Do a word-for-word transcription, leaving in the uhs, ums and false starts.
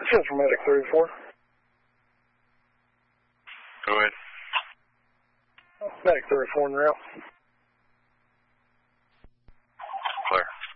This is from Medic thirty-four. Go ahead. Medic thirty-four in the route.